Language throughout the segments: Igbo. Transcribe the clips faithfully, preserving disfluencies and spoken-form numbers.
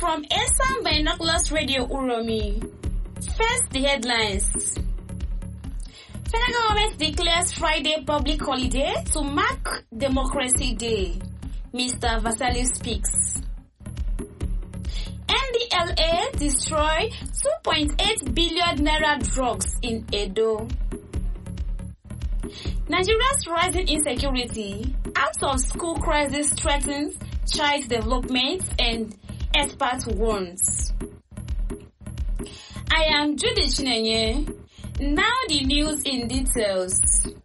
from Esan Binoculars Radio Uromi. First, the headlines. Federal government declares Friday public holiday to mark Democracy Day. Mister Vasaliu speaks. N D L A destroy two point eight billion naira drugs in Edo. Nigeria's rising insecurity, out of school crisis threatens child development and expert warns. I am Judy Chinenye. Now the news in details.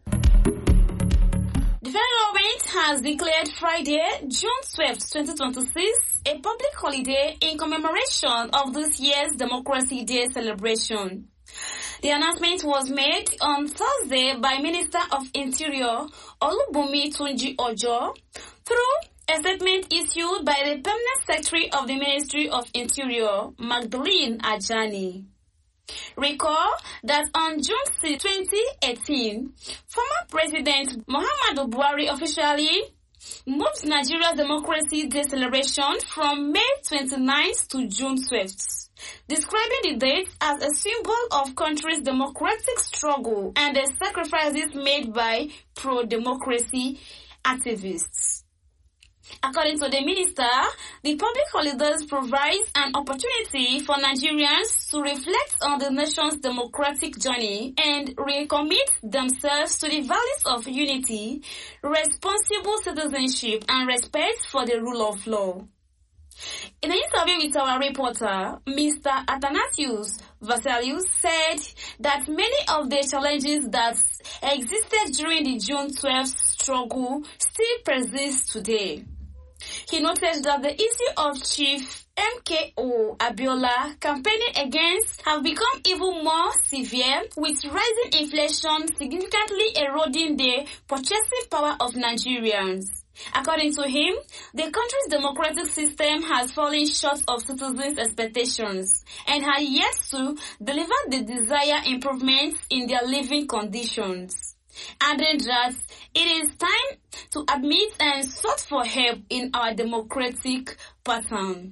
The federal government has declared Friday, June twelfth, twenty twenty-six, a public holiday in commemoration of this year's Democracy Day celebration. The announcement was made on Thursday by Minister of Interior Olubunmi Tunji Ojo through a statement issued by the Permanent Secretary of the Ministry of Interior, Magdalene Ajani. Recall that on June sixth, twenty eighteen, former President Muhammadu Buhari officially moved Nigeria's Democracy Day celebration from May twenty-ninth to June twelfth, describing the date as a symbol of country's democratic struggle and the sacrifices made by pro-democracy activists. According to the minister, the public holidays provides an opportunity for Nigerians to reflect on the nation's democratic journey and recommit themselves to the values of unity, responsible citizenship, and respect for the rule of law. In an interview with our reporter, Mister Athanasius Vasaliu said that many of the challenges that existed during the June twelfth struggle still persist today. He noted that the issue of Chief M K O Abiola campaigning against have become even more severe, with rising inflation significantly eroding the purchasing power of Nigerians. According to him, the country's democratic system has fallen short of citizens' expectations and has yet to deliver the desired improvements in their living conditions, adding that it is time to admit and sought for help in our democratic pattern.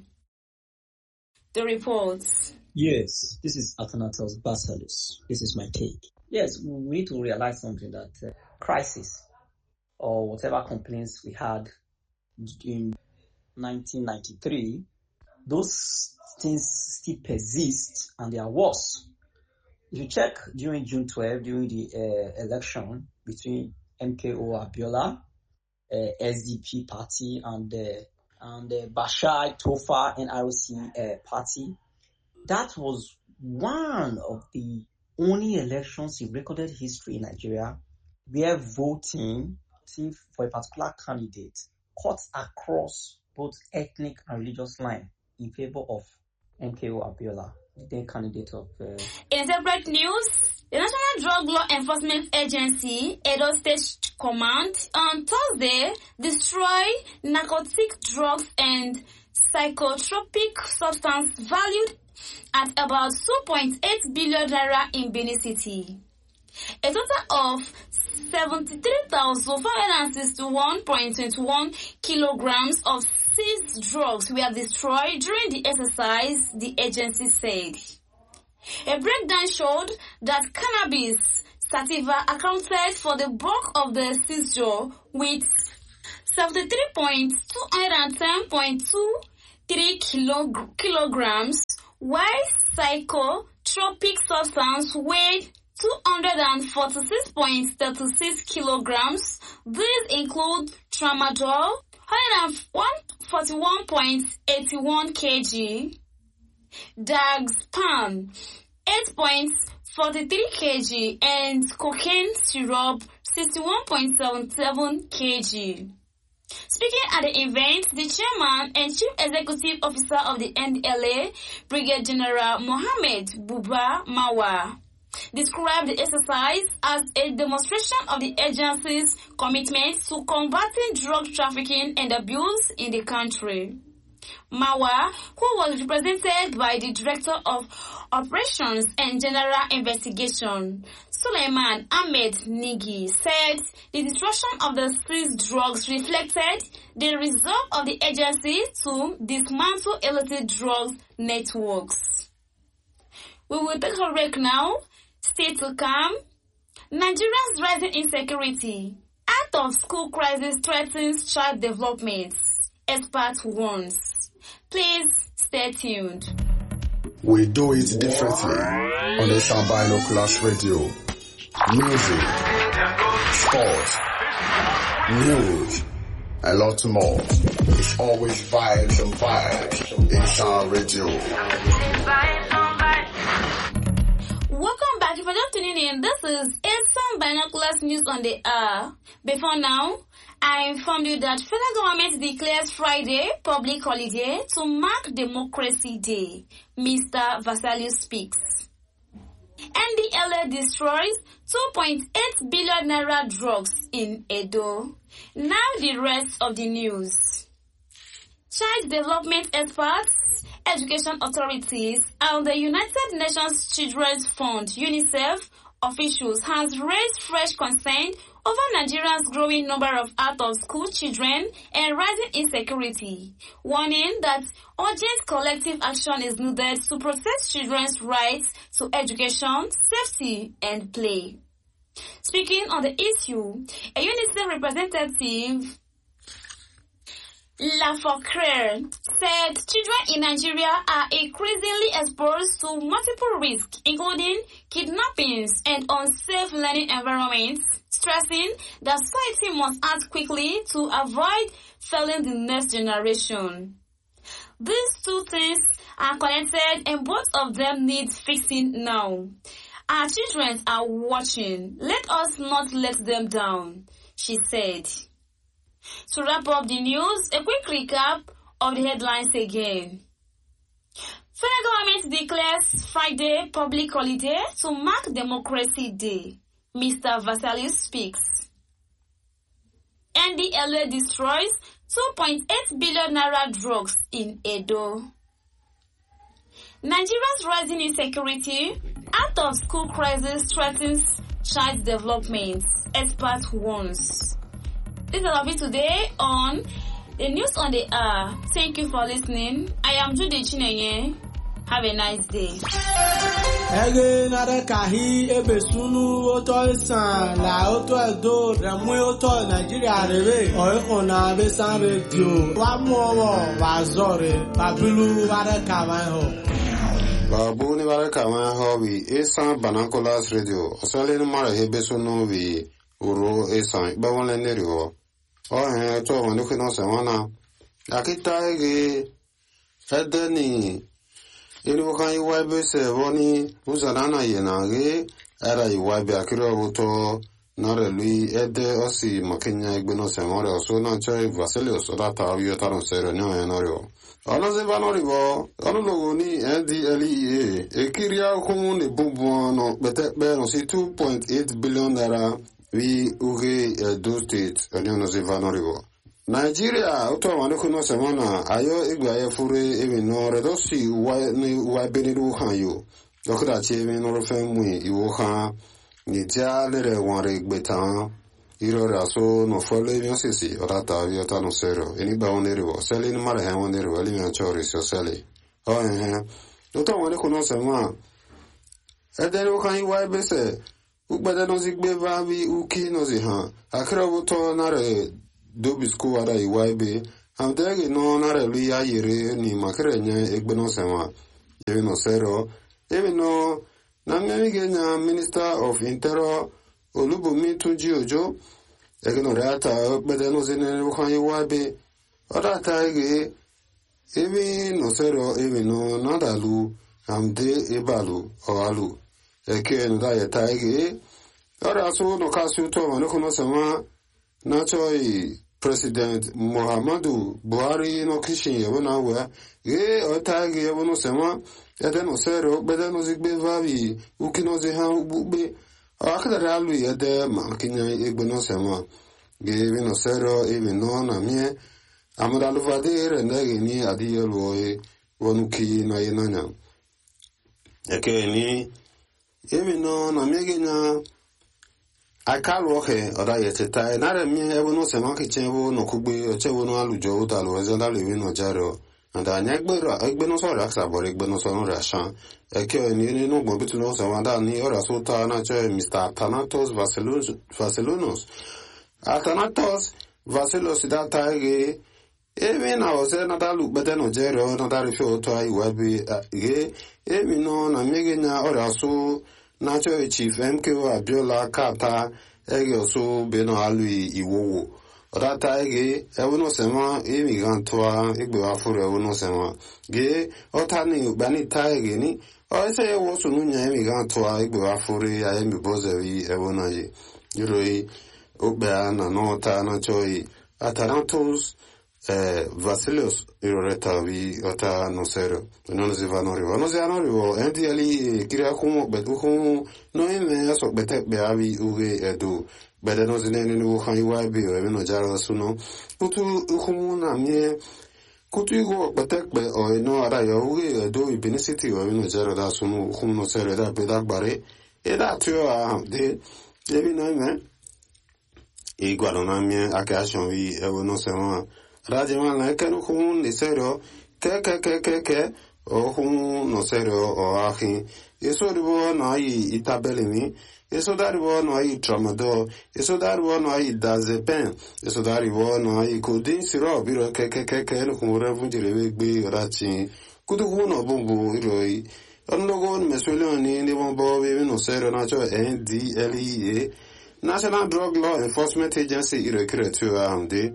The reports. Yes, this is Athanasius Vasaliu. This is my take. Yes, we need to realize something, that uh, crisis or whatever complaints we had in nineteen ninety-three, those things still persist and they are worse. If you check during June twelfth, during the uh, election between M K O Abiola, uh, S D P party, and uh, and uh, Bashir Tofa N R C uh, party, that was one of the only elections in recorded history in Nigeria where voting for a particular candidate cuts across both ethnic and religious lines in favor of M K O Abiola, the candidate of... Uh... In separate news, the National Drug Law Enforcement Agency, Edo State Command, on Thursday destroyed narcotic drugs and psychotropic substance valued at about two point eight billion naira in Benin City. A total of seventy-three thousand four hundred sixty-one point two one kilograms of seized drugs were destroyed during the exercise, the agency said. A breakdown showed that cannabis sativa accounted for the bulk of the seizure with seventy-three thousand two hundred ten point two three kilog- kilograms, while psychotropic substance weighed two hundred forty-six point three six kilograms. These include tramadol, one hundred forty-one point eight one kilograms, Dagspam, eight point four three kilograms, and cocaine syrup, sixty-one point seven seven kilograms. Speaking at the event, the chairman and chief executive officer of the N D L A, Brigadier General Mohammed Buba Mawa, described the exercise as a demonstration of the agency's commitment to combating drug trafficking and abuse in the country. Mawa, who was represented by the Director of Operations and General Investigation, Suleiman Ahmed Nigi, said the destruction of the seized drugs reflected the resolve of the agency to dismantle illicit drugs networks. We will take a break now. Stay to come. Nigeria's rising insecurity. Out-of-school crisis threatens child development. Expert warns. Please stay tuned. We do it differently on the Sound Binoculars Radio. Music, sports, news, and lots more. It's always vibes and vibes in Sound Radio. Welcome back. If you're just tuning in, this is Sound Binoculars News on the Air. Before now, I informed you that federal government declares Friday public holiday to mark Democracy Day. Mister Vasalius speaks. N D L A destroys two point eight billion naira drugs in Edo. Now the rest of the news. Child development experts, education authorities, and the United Nations Children's Fund (UNICEF) officials has raised fresh concern over Nigeria's growing number of out-of-school children and rising insecurity, warning that urgent collective action is needed to protect children's rights to education, safety, and play. Speaking on the issue, a UNICEF representative, Lafocre, said children in Nigeria are increasingly exposed to multiple risks, including kidnappings and unsafe learning environments, stressing that society must act quickly to avoid failing the next generation. These two things are connected and both of them need fixing now. Our children are watching. Let us not let them down, she said. To wrap up the news, a quick recap of the headlines again. Federal government declares Friday public holiday to mark Democracy Day. Mister Vasalius speaks. N D L A destroys two point eight billion naira drugs in Edo. Nigeria's rising insecurity, out-of-school crisis threatens child development. Expert warns. This is all of it today on the News on the Air. Thank you for listening. I am Judy Chinenye. Have a nice day. Ege nare kahi ebe sunu oto isan la oto edo remu oto Nigeria rebe oiko na besan radio wa mu owo wa zore babilu ware kawan ho. Babu ni ware kawan ho bi Sound Binoculars Radio. Osale ni mara hebe sunu bi uro esan bawon le neri ho. O he to won ku no se wona. Akita ege edeni Ilu kan iwaibe se voni uzarana yenage era iwaibe akiro buto nare lui ede osi makenya igbeno se more oso na chai vasele oso data ayo taron sero nyo yanario ono ze vanori bo ono logo ni N D L E A ekiria kumu ne bubu no bete be no si two point eight billion naira we uge Edo State ono ze vanori bo Nigeria uto wanu kuno semana ayo igba ye fure emi no redosi wa ni wa beniru han yo dokura che mi no fe mu iwo han ni ja lere won re gbetan iro raso no fole mi osisi orata yo ta no sero eni ba onere wo sele ni mara han onere wo li mi chori so sele o eh uto wanu kuno semana edero kan iwa bese ugbede no zigbe va bi uki no zi han akra buto na re Dobisco wada iwaibe amdege no nare luya yere ni makrenya egbeno sema even no sero even no na mmegenya Minister of Interior Olubumi Tunji Ojo egno reata bede no zene kan iwaibe oda taige even no sero even no nadalu amde ebalu oalu eke no da taige ora so no kasu to no kono sema na choi President Muhammadu Buhari no kishin yabo na wa ge otagi yabo no sema ede no sero bede no zigbe vabi ukino ze ha ubube akada ralu ede ma kinya egbe no sema ge no sero even no na mie Amadaluvade renege ni adiyelwoe wonuki na yenanya. Eke ni emi no na megenya akalwoke oda yeteta na remi ebo no sema kichenwo no kugbe ochewo no alujo utalo ezenda lewi no jaro and anya gbero egbe no so raksa bore egbe no so no rashan eke ni ni no gbo bitu no so wanda ni ora so ta na che Mister Thanatos Vasilos Vasilonos Athanatos Vasilos da taige emi na ose na dalu bete no jero na dari fio to ai webi ge emi no na megenya ora so na cho Chief M K O Abiola kata ege oso beno alui iwowo odata ege ewono sema emi gantoa egbe afuru ewono sema ge otani bani taege ni o ese ewo so nunya emi gantoa egbe afuru ya emi bozewi ewona ye yiroi ogbe na nota na choi Atarantos eh Vasilios iroreta vi ota no sero non si vanno rivo non si hanno rivo enti ali kira kumo betu kumo no ime aso bete be avi uge edu bede no zinene no kan iwa bi o no jaro suno kutu kumo na mie kutu igo bete be o no ara yo uge edu benicity o no jaro da suno kumo no sero da be da gbare e da tio a de devi no ime e guardo na mie akashon vi e no sema Rajiman la que no hun ni serio que que que que que o hun no serio o ahi eso ribo no ai itabelimi eso daribo no ai tramadol eso daribo no ai dazepen eso daribo no ai codeine siro biro que que que que no hun revunjire gbe rachi kudu hun no bombo iroi onlogo me suelo ni ni bombo we no serio na cho N D L E A National Drug Law Enforcement Agency irokire tu amde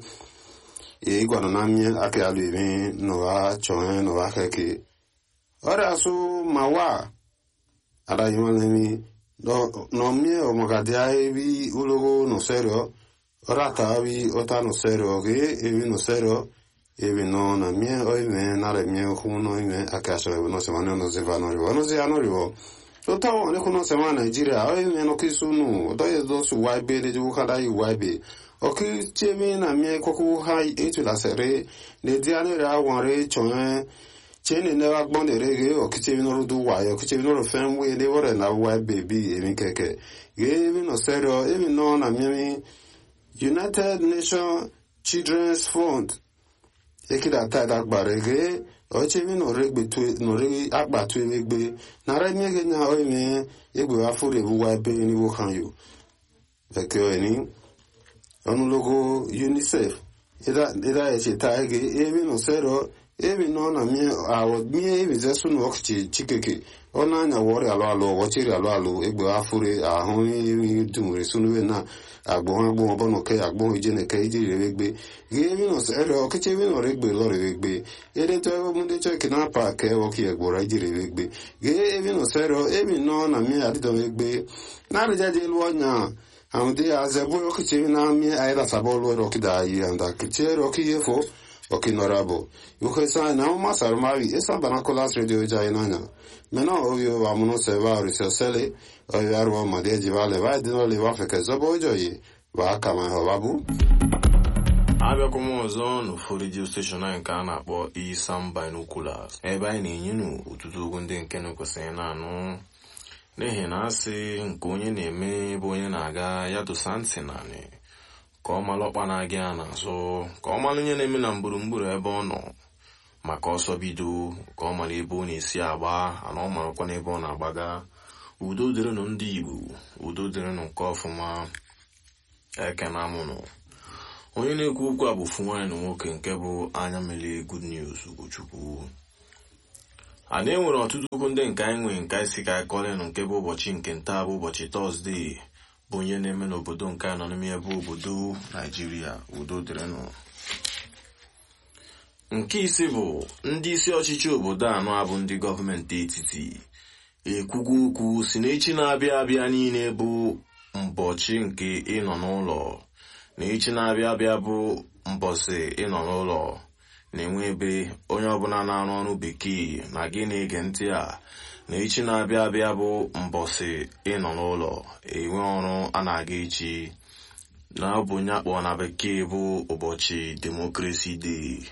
e guarda na mie ake aluimi no a choen no a keke ora su mawa ada yimani no no mie o magadia evi ulogo no serio ora ta vi ota no serio ge evi no serio evi no na mie o ime na re mie ku no ime ake aso no se mano no se vano rivo no se ano rivo so ta o ne ku no se ma Nigeria o ime no kisunu do ye do su waibe de ju kada yi waibe oki chemi na mie koku hai etu la sere ne diane ra wanre chon cheni ne wa gbon de rege oki chemi no du wa oki chemi no fem we de wore na wa baby emi keke ge mi no sero emi no na mie United Nations Children's Fund ekida ta da gbarege o chemi no regbe tu no re agba tu egbe na re mie ge nya o emi egbe afure bu wa be ni wo kan yo eke eni onu logo UNICEF ida ida eche taege ebi no sero ebi no na mi awo mi ebi zesu no okchi chikeke ona nya wori alo alo wochiri alo alo egbe afure ahun mi dumure sunu na agbon agbon obono ke agbon ijene ke ijire regbe ebi no sero okiche ebi no regbe lo regbe ede to mu de check na pa ke woki egbora ijire regbe ebi no sero ebi no na mi adido regbe na rejaje lu onya amde azebo okiche na mi aida sabolo rokida yi anda kiche rokiyefo okinorabo yukhesa na masar mavi esa banakolas radio jainanya mena ovio vamuno seva risosele oyarwa madeji vale va dino le va feke zobo joyi va kama hobabu abia komo ọzọ n'ofu radio station anyị nke a na-akpọ Isam Binoculars ebe anyị na-enye nu ụtụtụ ugwu ndị nke na-ekwesịghị na-anụ n'ihi na asị nke onye na-eme bụ onye na-aga ya dosa ntị naanị ka ọ malụ ọkpa na-aga ya n'azụ ka ọ malụ onye na-eme na mgburugburu ebe ọ nọ maka ọsọ bido ka ọ malụ ebe ọ na-esi agba ana ọ marụkwa n'ebe ọ na-agbaga udo dịrịnụ ndị Igbo udo dịrịnụ nke ọfụma eke na amụnụ onye na-ekwu okwu a bụ ofu nwaanyị na nwoke nke bụ anya mele Good News Ugochukwu a na-enwere ọtụtụ okwu ndị nke anyị nwere nke anyị si ka anyị kọlenụ nke bụ ụbọchị nke nta bụ ụbọchị Tọzdee bụ onye na-eme n'obodo nke anyị nọ n'ime ebe obodo Naijiria udo dịrịnụ. Nke isi bụ ndị isi ọchịchị obodo anọ abụ ndị gọọmenti etiti ekwugo okwu si n'echi na-abịa abịa niile bụ mbọchị nke ịnọ n'ụlọ na echi na-abịa abịa bụ mbọsị ịnọ n'ụlọ na-enwe ebe onye ọbụla na-arụ ọrụ bekee na gị na-ege ntị a na echi na-abịa abịa bụ mbọsị ịnọ n'ụlọ enwe ọrụ a na-aga echi na ọ bụ onye akpọ na bekee bụ ụbọchị Democracy Day.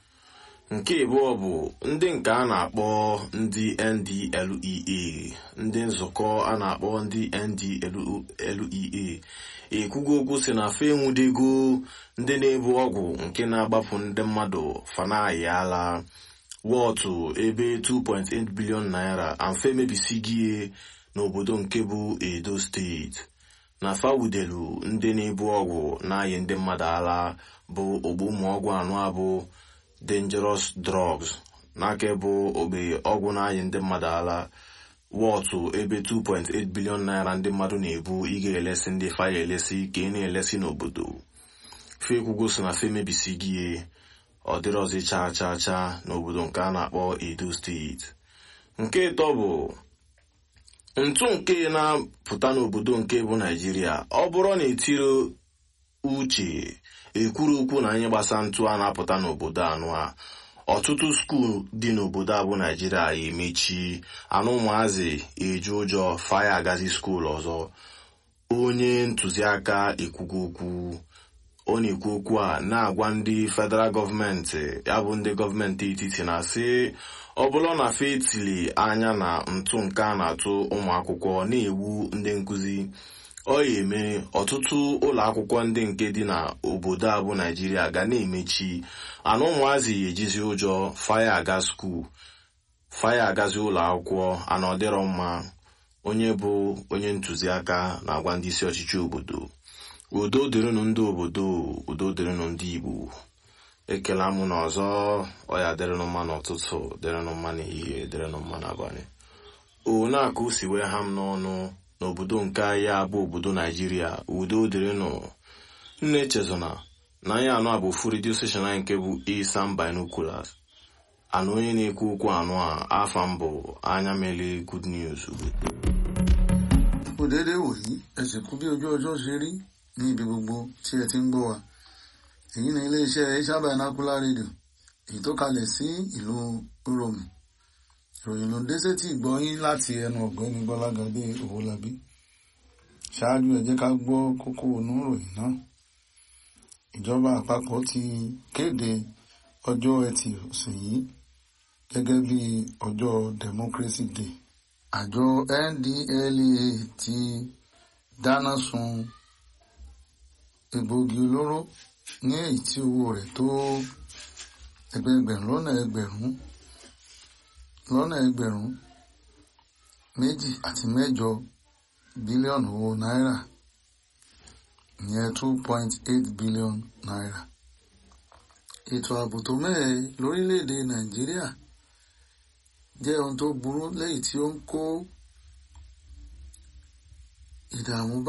Nke abụọ bụ ndị nke a na-akpọ ndị N D L E A, ndị nzukọ a na-akpọ ndị N D L E A ekwugo okwu si na fe enwudego ndị na-ebu ọgwụ nke na-agbapụ ndị mmadụ fanaghị ala wọtụ ebe two point eight billion naira amfe mebisigie n'obodo nke bụ Edo steeti na fawudelu ndị na-ebu ọgwụ na-ayị ndị mmadụ ala bụ ogbu ụmụọgwụ anụ abụ dangerous drugs n'aka bụ ogbe ọgwụ na-ayị ndị mmadụ ala wọtụ ebe two point eight billion naira ndị mmadụ na-ebu ị ga-elesi ndị faya elesi ka ị na-elesi n'obodo fekwugo so na fe mebisigie ọ dịrọzi chaa chaa chaa n'obodo nke a na-akpọ Edo steeti. Nke ịtọ bụ ntụ nke na-apụta n'obodo nke bụ Naijiria. Ọ bụrụ na etiri uche ekwuru okwu na ihe gbasa ntụ a na-apụta n'obodo anụ a, ọtụtụ skuul dị n'obodo a bụ Naijiria emechi, anụ ụmụazị eju ụjọ faya agazi skuul ọzọ. Onye ntụziaka ekwugo okwu, ọ na-ekwu okwu a na-agwa ndị federal gọọmenti ya bụ ndị gọọmenti etiti na sị ọ bụrụ na fe etili anya na ntụ nke a na-atụ ụmụ akwụkwọ na-egbu ndị nkụzi, ọ ya eme ọtụtụ ụlọ akwụkwọ ndị nke dị na obodo a bụ Naijiria ga na-emechi, anụ ụmụazị ejizi ụjọ faya aga skuul faya agazi ụlọ akwụkwọ ana ọ dịrọ mma. Onye bụ onye ntụziaka na-agwa ndị isi ọchịchị obodo udo dịrịnụ ndị obodo, udo dịrịnụ ndị Igbo. Ekele mụ na ọzọ, ọ ya dịrịnụ mma n'ụtụtụ, dịrịnụ mma n'ehihie, dịrịnụ mma n'abalị. O na-aka o si wee ha m n'ọnụ n'obodo nke ya bụ obodo Naijiria, udo dịrịnụ. Nne echezona na anyị anụ a bụ ofu redio station anyị nke bụ Isam Binoculars. Anụ onye na-ekwu okwu anụ a afa mbụ anya mele Good News. Òdèdè wòyí ẹsẹ̀ kú bí ojú ọjọ́ ṣe rí ní ibi gbogbo tí ẹ ti ń gbọ́ wa. Èyí ni iléeṣẹ́ Isam Binocular Radio èyí tó kalẹ̀ sí ìlú Uromi. Ìròyìn ló ń dé sétí ìgbọ́ yín láti ẹnu ọ̀gbẹ́ni Bọ́lágadé Owólabí. Ṣáájú ẹ jẹ́ ká gbọ́ kókó inú ìròyìn náà. Ìjọba àpapọ̀ ti kéde ọjọ́ Ẹtì ọ̀sẹ̀ yìí gẹ́gẹ́ bí ọjọ́ Democracy Day. Àjọ N D L E A ti dáná sun egbògi olóró ní èyí tí owó rẹ̀ tó ẹgbẹ̀ẹgbẹ̀rún lọ́nà ẹgbẹ̀rún lọ́nà ẹgbẹ̀rún méjì àti mẹ́jọ bílíọ̀nù owó náírà, ìyẹn two point eight billion naira. Ètò ààbò tó mẹ́hẹ̀ lórílẹ̀‐èdè Nàìjíríà jẹ́ ohun tó burú lẹ́yìn tí ó ń kó ìdààmú bá